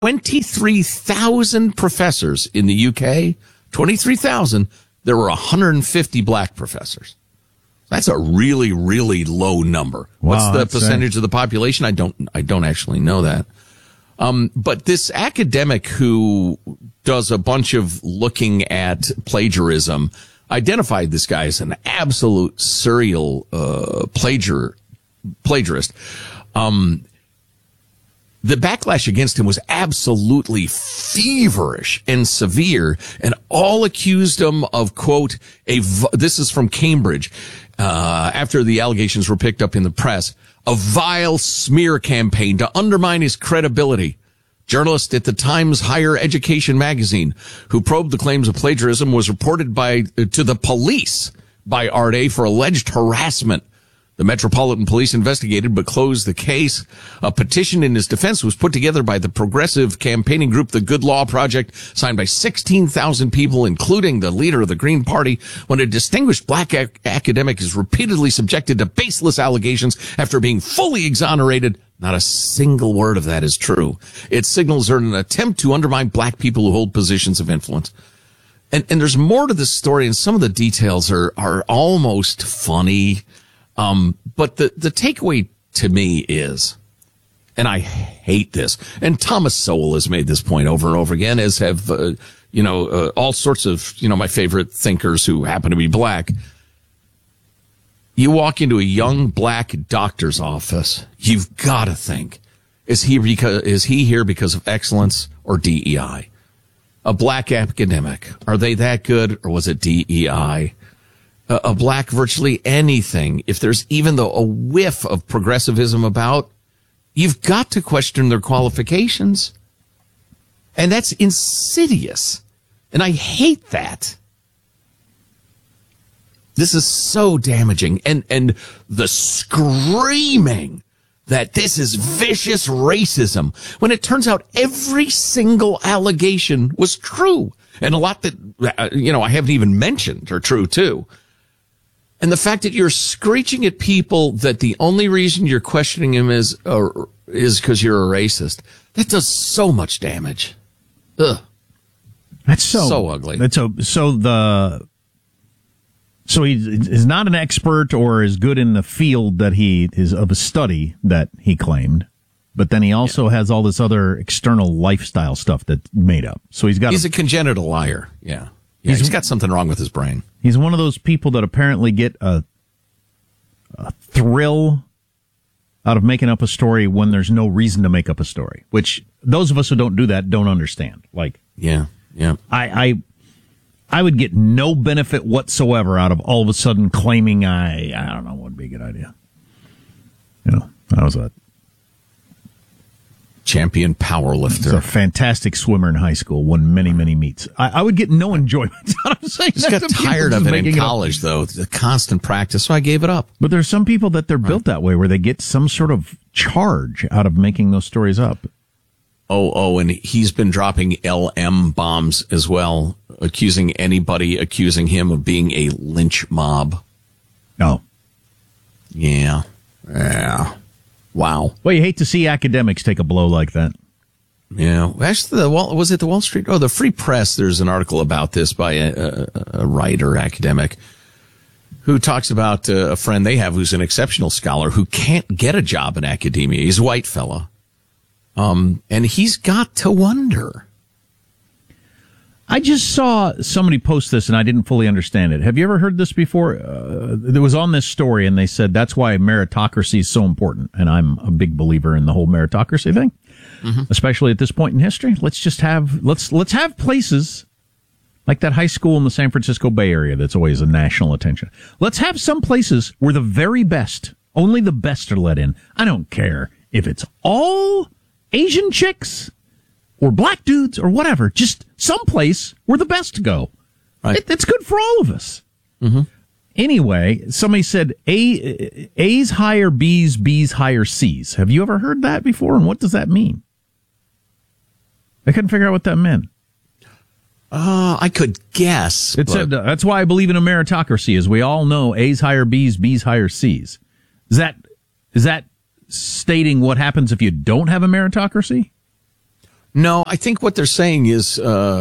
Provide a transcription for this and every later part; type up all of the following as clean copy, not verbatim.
23,000 professors in the UK, 23,000, there were 150 black professors. That's a really, really low number. What's the percentage of the population? I don't actually know that. But this academic who does a bunch of looking at plagiarism identified this guy as an absolute serial plagiarist. The backlash against him was absolutely feverish and severe, and all accused him of, quote, this is from Cambridge, after the allegations were picked up in the press, a vile smear campaign to undermine his credibility. Journalist at the Times Higher Education magazine, who probed the claims of plagiarism, was reported to the police by Ardé for alleged harassment. The Metropolitan Police investigated but closed the case. A petition in his defense was put together by the progressive campaigning group, the Good Law Project, signed by 16,000 people, including the leader of the Green Party. When a distinguished black academic is repeatedly subjected to baseless allegations after being fully exonerated, not a single word of that is true. It signals an attempt to undermine black people who hold positions of influence. And there's more to this story, and some of the details are almost funny. But the takeaway to me is, and I hate this, and Thomas Sowell has made this point over and over again, as have, all sorts of, my favorite thinkers who happen to be black. You walk into a young black doctor's office, you've got to think, is he here because of excellence or DEI? A black academic, are they that good, or was it DEI? A black virtually anything, if there's even a whiff of progressivism about, you've got to question their qualifications. And that's insidious. And I hate that. This is so damaging. And the screaming that this is vicious racism, when it turns out every single allegation was true. And a lot that, I haven't even mentioned are true too. And the fact that you're screeching at people that the only reason you're questioning him is because you're a racist, that does so much damage. Ugh. That's so ugly. So he is not an expert or is good in the field that he is of a study that he claimed, but then he also has all this other external lifestyle stuff that's made up. So he's a congenital liar. Yeah. He's got something wrong with his brain. He's one of those people that apparently get a thrill out of making up a story when there's no reason to make up a story, which those of us who don't do that don't understand. Yeah. I would get no benefit whatsoever out of all of a sudden claiming I don't know, would be a good idea. I was a champion powerlifter. He's a fantastic swimmer in high school, won many, many meets. I would get no enjoyment out of saying that. I got tired of it in college, though, the constant practice, so I gave it up. But there's some people that they're built that way, where they get some sort of charge out of making those stories up. Oh, and he's been dropping LM bombs as well, accusing him of being a lynch mob. Oh. Yeah. Wow. Well, you hate to see academics take a blow like that. Yeah. Actually, was it the Wall Street? Oh, the Free Press. There's an article about this by a writer, academic, who talks about a friend they have who's an exceptional scholar who can't get a job in academia. He's a white fella. And he's got to wonder. I just saw somebody post this and I didn't fully understand it. Have you ever heard this before? It was on this story and they said that's why meritocracy is so important. And I'm a big believer in the whole meritocracy thing, especially at this point in history. Let's have places like that high school in the San Francisco Bay Area that's always a national attention. Let's have some places where the very best, only the best are let in. I don't care if it's all Asian chicks or black dudes or whatever, just someplace where the best go. Right. It's good for all of us. Mm-hmm. Anyway, somebody said A's hire B's, B's hire C's. Have you ever heard that before? And what does that mean? I couldn't figure out what that meant. I could guess. It said that's why I believe in a meritocracy, as we all know A's hire B's, B's hire C's. Is that stating what happens if you don't have a meritocracy? No, I think what they're saying is,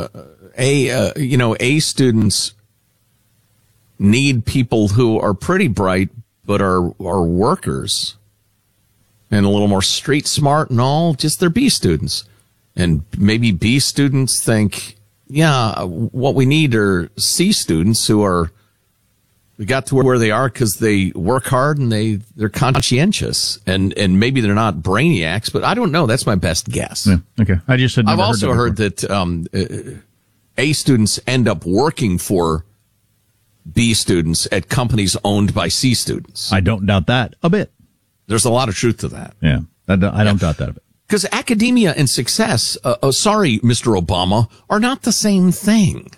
A students need people who are pretty bright, but are workers and a little more street smart and all, just they're B students. And maybe B students think, what we need are C students who got to where they are because they work hard and they're conscientious and maybe they're not brainiacs, but I don't know. That's my best guess. Yeah, okay. I just had I've also heard that A students end up working for B students at companies owned by C students. I don't doubt that a bit. There's a lot of truth to that. Yeah, I don't doubt that a bit. Because academia and success, sorry, Mr. Obama, are not the same thing.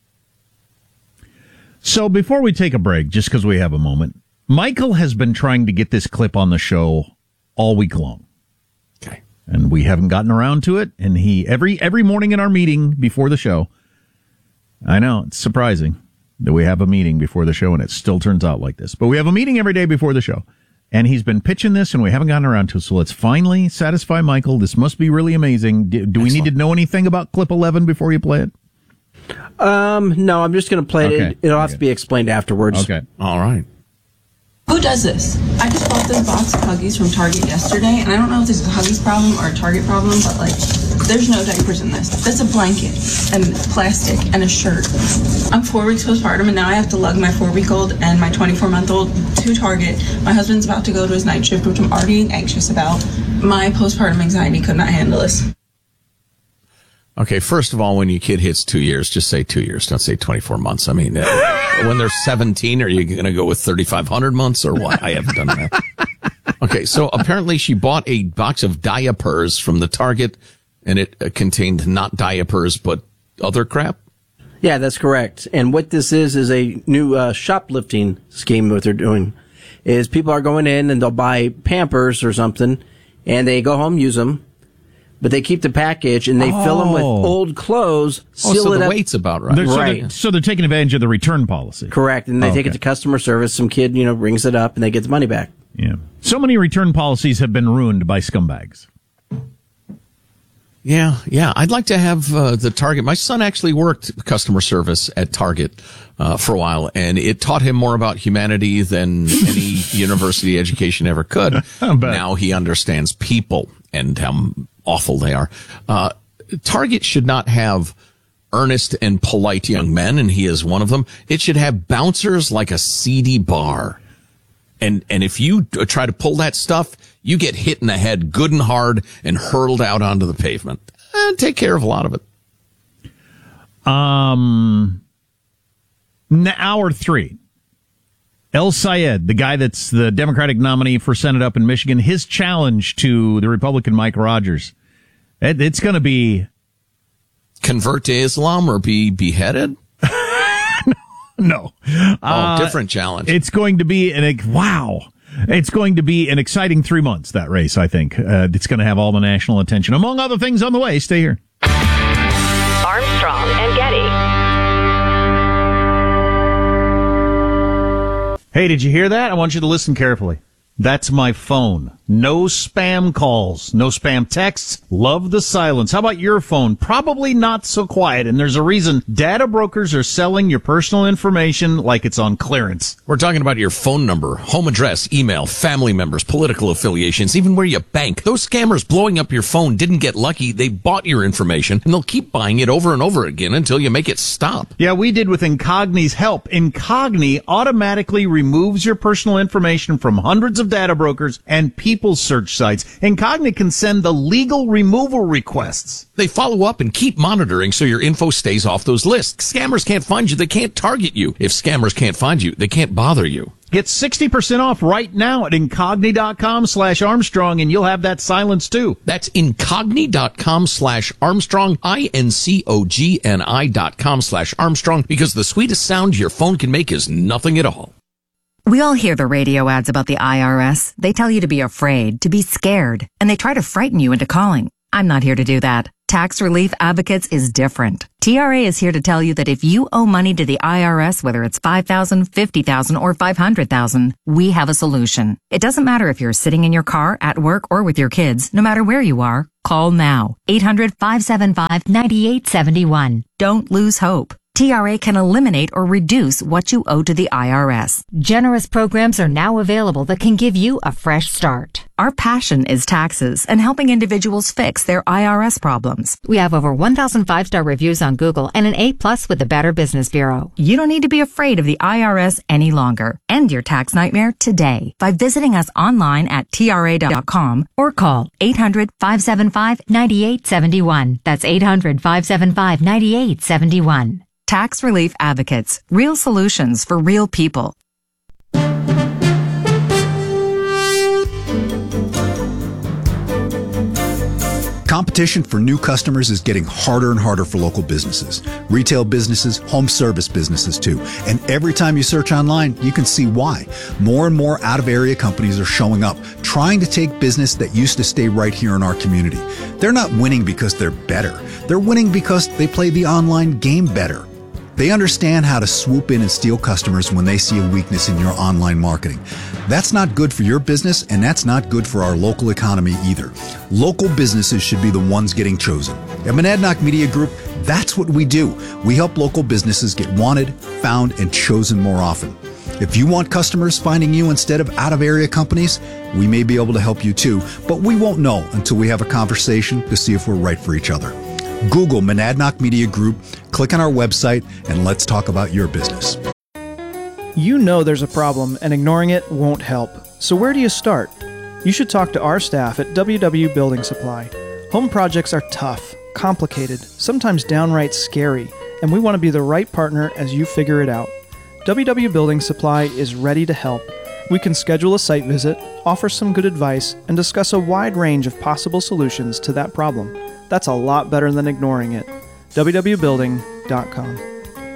So before we take a break, just because we have a moment, Michael has been trying to get this clip on the show all week long. Okay. And we haven't gotten around to it. And he, every morning in our meeting before the show, I know, it's surprising that we have a meeting before the show and it still turns out like this. But we have a meeting every day before the show. And he's been pitching this and we haven't gotten around to it. So let's finally satisfy Michael. This must be really amazing. Do we need to know anything about clip 11 before you play it? No, I'm just going to play Okay. it. It'll have to be explained afterwards. Okay. All right. Who does this? I just bought this box of Huggies from Target yesterday, and I don't know if this is a Huggies problem or a Target problem, but there's no diapers in this. That's a blanket and plastic and a shirt. I'm 4 weeks postpartum, and now I have to lug my 4-week-old and my 24-month-old to Target. My husband's about to go to his night shift, which I'm already anxious about. My postpartum anxiety could not handle this. Okay, first of all, when your kid hits 2 years, just say 2 years. Don't say 24 months. I mean, when they're 17, are you going to go with 3,500 months or what? I haven't done that. Okay, so apparently she bought a box of diapers from the Target, and it contained not diapers, but other crap? Yeah, that's correct. And what this is a new shoplifting scheme. What they're doing is people are going in and they'll buy Pampers or something, and they go home, use them. But they keep the package and they fill them with old clothes, seal so it the up. weight's about right. Right. So they're taking advantage of the return policy. Correct. And they take it to customer service. Some kid, brings it up and they get the money back. Yeah. So many return policies have been ruined by scumbags. Yeah. I'd like to have the Target. My son actually worked customer service at Target for a while, and it taught him more about humanity than any university education ever could. Now he understands people and how awful they are. Target should not have earnest and polite young men, and he is one of them. It should have bouncers like a seedy bar. And if you try to pull that stuff, you get hit in the head good and hard and hurled out onto the pavement. Take care of a lot of it. Hour 3. El Sayed, the guy that's the Democratic nominee for Senate up in Michigan, his challenge to the Republican Mike Rogers. It's going to be... Convert to Islam or be beheaded? No. Different challenge. It's going to be It's going to be an exciting 3 months, that race, I think. It's going to have all the national attention. Among other things on the way. Stay here. Armstrong and Getty. Hey, did you hear that? I want you to listen carefully. That's my phone. No spam calls, no spam texts. Love the silence. How about your phone? Probably not so quiet, and there's a reason. Data brokers are selling your personal information like it's on clearance. We're talking about your phone number, home address, email, family members, political affiliations, even where you bank. Those scammers blowing up your phone didn't get lucky. They bought your information, and they'll keep buying it over and over again until you make it stop. Yeah, we did with Incogni's help. Incogni automatically removes your personal information from hundreds of data brokers and people's search sites. Incogni can send the legal removal requests. They follow up and keep monitoring so your info stays off those lists. Scammers can't find you. They can't target you. If scammers can't find you, they can't bother you. Get 60% off right now at Incogni.com/Armstrong, and you'll have that silence too. That's Incogni.com/Armstrong, INCOGNI.com/Armstrong, because the sweetest sound your phone can make is nothing at all. We all hear the radio ads about the IRS. They tell you to be afraid, to be scared, and they try to frighten you into calling. I'm not here to do that. Tax Relief Advocates is different. TRA is here to tell you that if you owe money to the IRS, whether it's $5,000, $50,000, or $500,000, we have a solution. It doesn't matter if you're sitting in your car, at work, or with your kids. No matter where you are, Call now. 800-575-9871. Don't lose hope. TRA can eliminate or reduce what you owe to the IRS. Generous programs are now available that can give you a fresh start. Our passion is taxes and helping individuals fix their IRS problems. We have over 1,000 5-star reviews on Google and an A+ with the Better Business Bureau. You don't need to be afraid of the IRS any longer. End your tax nightmare today by visiting us online at TRA.com or call 800-575-9871. That's 800-575-9871. Tax Relief Advocates. Real solutions for real people. Competition for new customers is getting harder and harder for local businesses, retail businesses, home service businesses too. And every time you search online, you can see why. More and more out-of-area companies are showing up, trying to take business that used to stay right here in our community. They're not winning because they're better. They're winning because they play the online game better. They understand how to swoop in and steal customers when they see a weakness in your online marketing. That's not good for your business, and that's not good for our local economy either. Local businesses should be the ones getting chosen. At Monadnock Media Group, that's what we do. We help local businesses get wanted, found, and chosen more often. If you want customers finding you instead of out-of-area companies, we may be able to help you too, but we won't know until we have a conversation to see if we're right for each other. Google Monadnock Media Group, click on our website, and let's talk about your business. You know there's a problem, and ignoring it won't help. So where do you start? You should talk to our staff at WW Building Supply. Home projects are tough, complicated, sometimes downright scary, and we want to be the right partner as you figure it out. WW Building Supply is ready to help. We can schedule a site visit, offer some good advice, and discuss a wide range of possible solutions to that problem. That's a lot better than ignoring it. www.building.com.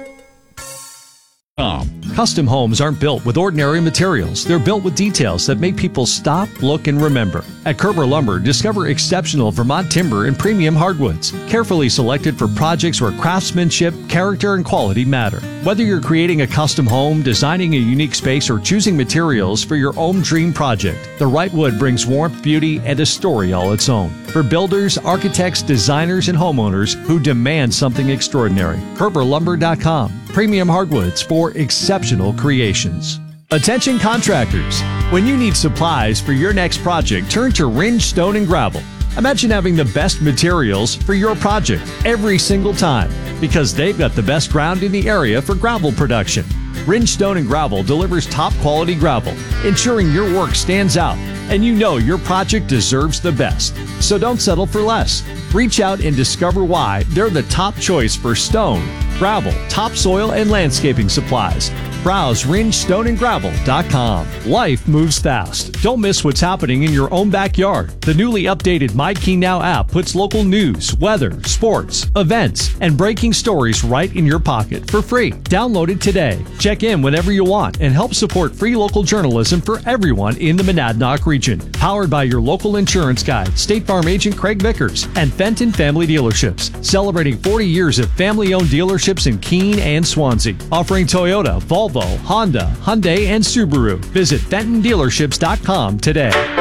Custom homes aren't built with ordinary materials. They're built with details that make people stop, look, and remember. At Kerber Lumber, discover exceptional Vermont timber and premium hardwoods, carefully selected for projects where craftsmanship, character, and quality matter. Whether you're creating a custom home, designing a unique space, or choosing materials for your own dream project, the right wood brings warmth, beauty, and a story all its own. For builders, architects, designers, and homeowners who demand something extraordinary, KerberLumber.com. Premium hardwoods for exceptional creations. Attention contractors. When you need supplies for your next project, turn to Ringe Stone and Gravel. Imagine having the best materials for your project every single time, because they've got the best ground in the area for gravel production. Ringe Stone and Gravel delivers top quality gravel, ensuring your work stands out, and you know your project deserves the best. So don't settle for less. Reach out and discover why they're the top choice for stone, gravel, topsoil, and landscaping supplies. Browse RingeStoneandGravel.com. Life moves fast. Don't miss what's happening in your own backyard. The newly updated My Key Now app puts local news, weather, sports, events, and breaking stories right in your pocket for free. Download it today. Check in whenever you want and help support free local journalism for everyone in the Monadnock region. Powered by your local insurance guide, State Farm agent Craig Vickers, and Fenton Family Dealerships, celebrating 40 years of family-owned dealerships in Keene and Swansea, offering Toyota, Volvo, Honda, Hyundai, and Subaru. Visit FentonDealerships.com today.